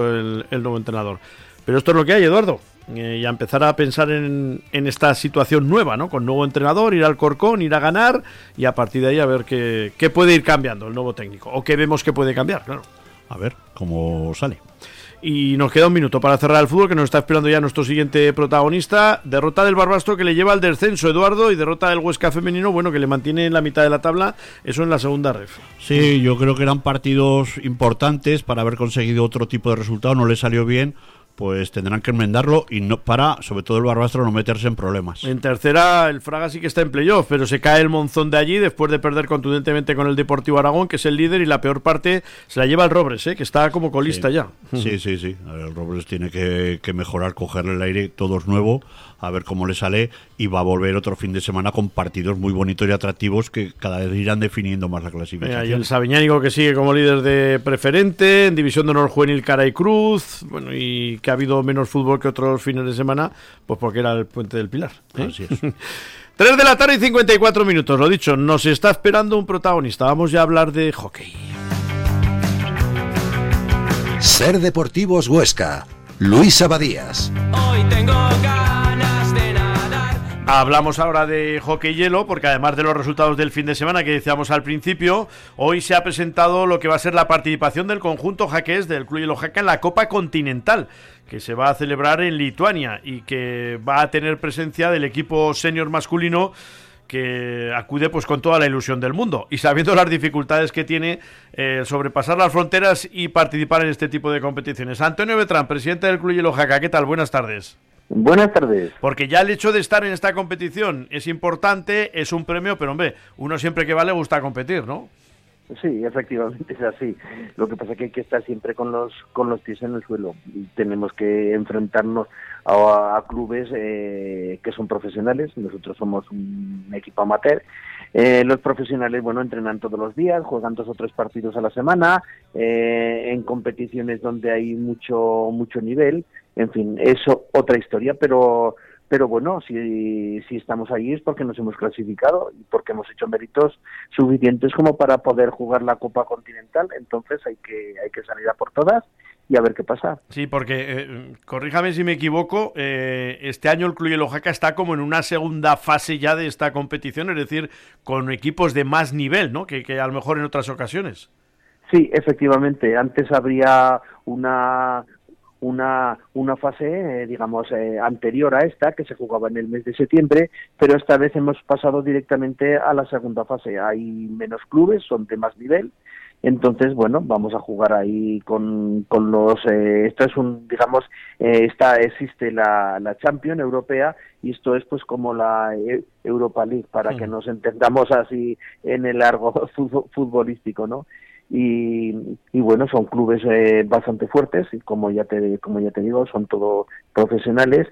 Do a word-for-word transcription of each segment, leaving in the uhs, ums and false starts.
el, el nuevo entrenador. Pero esto es lo que hay, Eduardo. Eh, y a empezar a pensar en, en esta situación nueva, ¿no? Con nuevo entrenador, ir al Corcón, ir a ganar y a partir de ahí a ver qué, qué puede ir cambiando el nuevo técnico. O qué vemos que puede cambiar, claro. A ver cómo sale. Y nos queda un minuto para cerrar el fútbol, que nos está esperando ya nuestro siguiente protagonista. Derrota del Barbastro que le lleva al descenso, Eduardo, y derrota del Huesca femenino, bueno, que le mantiene en la mitad de la tabla, eso en la segunda ref. Sí, yo creo que eran partidos importantes para haber conseguido otro tipo de resultado, no le salió bien, pues tendrán que enmendarlo y no para, sobre todo el Barbastro, no meterse en problemas. En tercera, el Fraga sí que está en playoff, pero se cae el Monzón de allí después de perder contundentemente con el Deportivo Aragón, que es el líder, y la peor parte se la lleva el Robles, ¿eh? Que está como colista sí. ya. Sí, sí, sí. El Robles tiene que, que mejorar, cogerle el aire, todo es nuevo, a ver cómo le sale, y va a volver otro fin de semana con partidos muy bonitos y atractivos que cada vez irán definiendo más la clasificación. Eh, y el Sabiñánigo, que sigue como líder de preferente, en División de Honor Juvenil Caray Cruz, bueno, y que ha habido menos fútbol que otros fines de semana, pues porque era el Puente del Pilar, ¿eh? Así es. tres de la tarde y cincuenta y cuatro minutos, lo dicho, nos está esperando un protagonista. Vamos ya a hablar de hockey. Ser Deportivos Huesca, Luis Abadías. Hoy tengo ganas de nadar. Hablamos ahora de hockey hielo, porque además de los resultados del fin de semana que decíamos al principio, hoy se ha presentado lo que va a ser la participación del conjunto jaqués del Club Hielo Jaca en la Copa Continental, que se va a celebrar en Lituania y que va a tener presencia del equipo senior masculino, que acude pues con toda la ilusión del mundo y sabiendo las dificultades que tiene eh, sobrepasar las fronteras y participar en este tipo de competiciones. Antonio Betrán, presidente del Club Hielo Jaca, ¿qué tal? Buenas tardes. Buenas tardes. Porque ya el hecho de estar en esta competición es importante, es un premio, pero hombre, uno siempre que va le gusta competir, ¿no? Sí, efectivamente es así. Lo que pasa es que hay que estar siempre con los con los pies en el suelo. Y tenemos que enfrentarnos a, a clubes eh, que son profesionales. Nosotros somos un equipo amateur. Eh, los profesionales, bueno, entrenan todos los días, juegan dos o tres partidos a la semana, eh, en competiciones donde hay mucho mucho nivel. En fin, eso otra historia, pero pero bueno, si, si estamos ahí es porque nos hemos clasificado y porque hemos hecho méritos suficientes como para poder jugar la Copa Continental. Entonces hay que hay que salir a por todas y a ver qué pasa. Sí, porque, eh, corríjame si me equivoco, eh, este año el Club Hielo Jaca está como en una segunda fase ya de esta competición, es decir, con equipos de más nivel, ¿no? Que, que a lo mejor en otras ocasiones. Sí, efectivamente. Antes habría una... una una fase, eh, digamos, eh, anterior a esta, que se jugaba en el mes de septiembre, pero esta vez hemos pasado directamente a la segunda fase. Hay menos clubes, son de más nivel, entonces, bueno, vamos a jugar ahí con, con los... Eh, esto es un, digamos, eh, está existe la, la Champions Europea y esto es pues como la e- Europa League, para sí. que nos entendamos así en el largo futbolístico, ¿no? Y, y bueno, son clubes eh, bastante fuertes y como ya te como ya te digo, son todos profesionales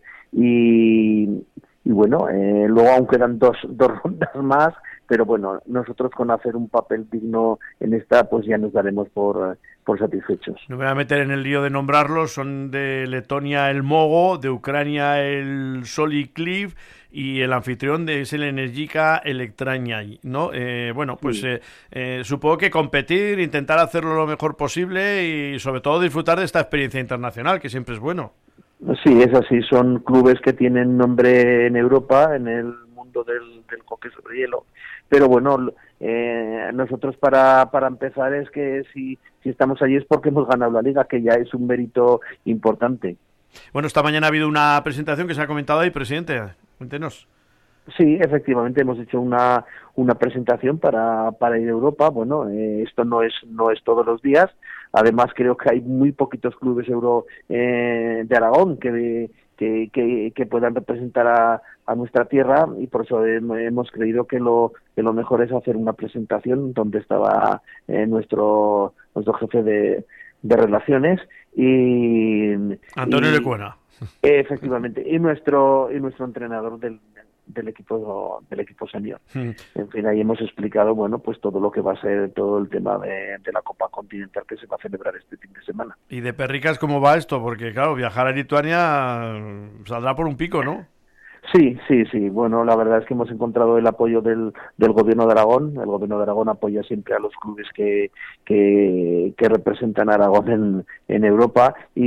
y, y bueno, eh, luego aún quedan dos, dos rondas más, pero bueno, nosotros con hacer un papel digno en esta, pues ya nos daremos por, por satisfechos. No me voy a meter en el lío de nombrarlos, son de Letonia el Mogo, de Ucrania el Solikliv y el anfitrión de es el Energica Elektrania, ¿no? Eh, bueno, pues sí. eh, eh, supongo que competir, intentar hacerlo lo mejor posible y sobre todo disfrutar de esta experiencia internacional, que siempre es bueno. Sí, es así, son clubes que tienen nombre en Europa, en el mundo del, del hockey sobre hielo, pero bueno, eh, nosotros para, para empezar es que si, si estamos allí es porque hemos ganado la liga, que ya es un mérito importante. Bueno, esta mañana ha habido una presentación que se ha comentado ahí, presidente. Cuéntenos. Sí, efectivamente hemos hecho una una presentación para para ir a Europa. Bueno, eh, esto no es no es todos los días. Además, creo que hay muy poquitos clubes euro eh, de Aragón que, que que que puedan representar a, a nuestra tierra y por eso hemos creído que lo que lo mejor es hacer una presentación donde estaba eh, nuestro nuestro jefe de de relaciones y Antonio y, Lecuona. Efectivamente, y nuestro y nuestro entrenador del, del equipo del equipo senior. Mm. En fin, ahí hemos explicado, bueno, pues todo lo que va a ser todo el tema de, de la Copa Continental que se va a celebrar este fin de semana. ¿Y de perricas cómo va esto? Porque claro, viajar a Lituania saldrá por un pico, ¿no? Sí, sí, sí. Bueno, la verdad es que hemos encontrado el apoyo del, del Gobierno de Aragón. El Gobierno de Aragón apoya siempre a los clubes que, que, que representan a Aragón en, en Europa y